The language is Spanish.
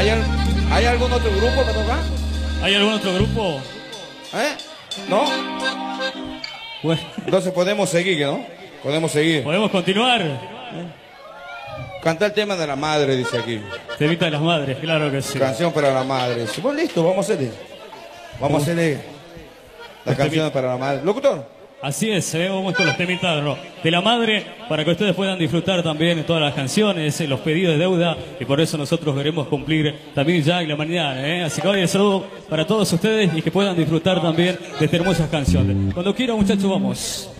¿Hay algún otro grupo que toca? ¿Hay algún otro grupo? ¿No? Bueno, Entonces podemos seguir, ¿no? Podemos seguir. ¿podemos continuar? Cantar el tema de la madre, dice aquí. Temita de las madres, claro que sí. Canción para la madre. Si vos listo, vamos a hacerle. Vamos a hacerle la canción para la madre. Locutor. Así es, vamos con los temitas de la madre para que ustedes puedan disfrutar también todas las canciones, los pedidos de deuda, y por eso nosotros queremos cumplir también ya en la mañana. Así que hoy el saludo para todos ustedes y que puedan disfrutar también de estas hermosas canciones. Cuando quieran, muchachos, vamos.